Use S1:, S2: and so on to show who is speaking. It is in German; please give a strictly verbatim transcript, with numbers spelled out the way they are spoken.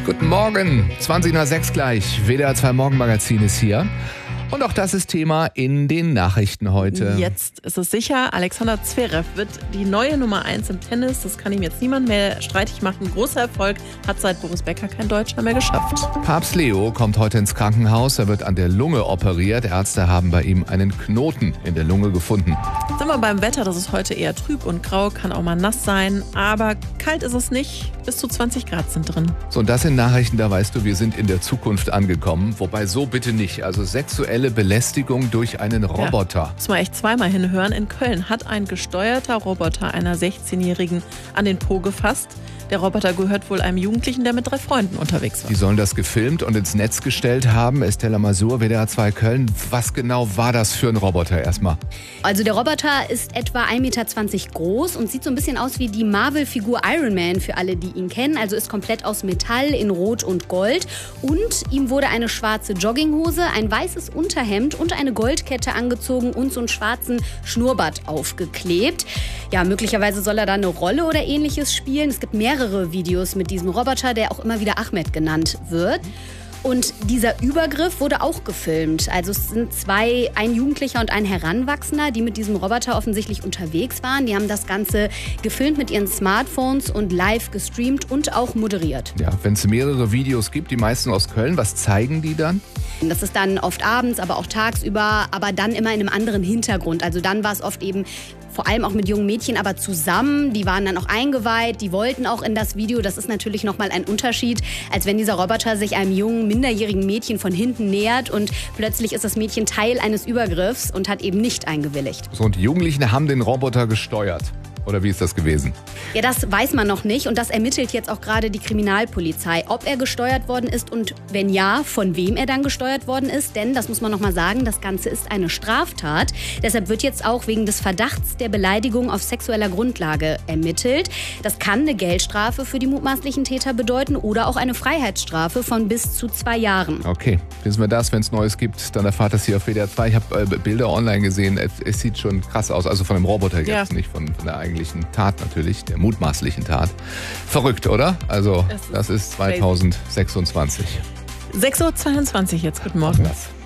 S1: Guten Morgen, zwanzig nach sechs gleich. W D R zwei Morgenmagazin ist hier. Und auch das ist Thema in den Nachrichten heute.
S2: Jetzt ist es sicher, Alexander Zverev wird die neue Nummer eins im Tennis. Das kann ihm jetzt niemand mehr streitig machen. Ein großer Erfolg, hat seit Boris Becker kein Deutscher mehr geschafft.
S1: Papst Leo kommt heute ins Krankenhaus. Er wird an der Lunge operiert. Ärzte haben bei ihm einen Knoten in der Lunge gefunden.
S2: Sind wir beim Wetter, das ist heute eher trüb und grau, kann auch mal nass sein. Aber kalt ist es nicht, bis zu zwanzig Grad sind drin.
S1: So, und das sind Nachrichten, da weißt du, wir sind in der Zukunft angekommen. Wobei so bitte nicht. Also sexuelle Belästigung durch einen Roboter.
S2: Ja, muss man echt zweimal hinhören. In Köln hat ein gesteuerter Roboter einer sechzehnjährigen an den Po gefasst. Der Roboter gehört wohl einem Jugendlichen, der mit drei Freunden unterwegs war.
S1: Die sollen das gefilmt und ins Netz gestellt haben. Estella Masur, W D R zwei Köln. Was genau war das für ein Roboter erstmal?
S3: Also der Roboter ist etwa ein Meter zwanzig groß und sieht so ein bisschen aus wie die Marvel-Figur Iron Man, für alle, die ihn kennen. Also ist komplett aus Metall in Rot und Gold. Und ihm wurde eine schwarze Jogginghose, ein weißes Unterhemd und eine Goldkette angezogen und so einen schwarzen Schnurrbart aufgeklebt. Ja, möglicherweise soll er da eine Rolle oder ähnliches spielen. Es gibt mehrere Videos mit diesem Roboter, der auch immer wieder Ahmed genannt wird. Und dieser Übergriff wurde auch gefilmt. Also es sind zwei, ein Jugendlicher und ein Heranwachsender, die mit diesem Roboter offensichtlich unterwegs waren. Die haben das Ganze gefilmt mit ihren Smartphones und live gestreamt und auch moderiert.
S1: Ja, wenn es mehrere Videos gibt, die meisten aus Köln, was zeigen die dann?
S3: Das ist dann oft abends, aber auch tagsüber, aber dann immer in einem anderen Hintergrund. Also dann war es oft eben vor allem auch mit jungen Mädchen, aber zusammen. Die waren dann auch eingeweiht, die wollten auch in das Video. Das ist natürlich nochmal ein Unterschied, als wenn dieser Roboter sich einem jungen, minderjährigen Mädchen von hinten nähert und plötzlich ist das Mädchen Teil eines Übergriffs und hat eben nicht eingewilligt.
S1: So, und die Jugendlichen haben den Roboter gesteuert. Oder wie ist das gewesen?
S3: Ja, das weiß man noch nicht und das ermittelt jetzt auch gerade die Kriminalpolizei, ob er gesteuert worden ist und wenn ja, von wem er dann gesteuert worden ist. Denn, das muss man noch mal sagen, das Ganze ist eine Straftat. Deshalb wird jetzt auch wegen des Verdachts der Beleidigung auf sexueller Grundlage ermittelt. Das kann eine Geldstrafe für die mutmaßlichen Täter bedeuten oder auch eine Freiheitsstrafe von bis zu zwei Jahren.
S1: Okay, wissen wir das. Wenn es Neues gibt, dann erfahrt das hier auf W D R zwei. Ich habe äh, Bilder online gesehen. Es, es sieht schon krass aus. Also von dem Roboter jetzt, ja. Nicht von, von der eigentlichen Tat natürlich, der mutmaßlichen Tat. Verrückt, oder? Also, das ist zwanzig sechsundzwanzig.
S2: sechs Uhr zweiundzwanzig jetzt. Guten Morgen.
S1: Was?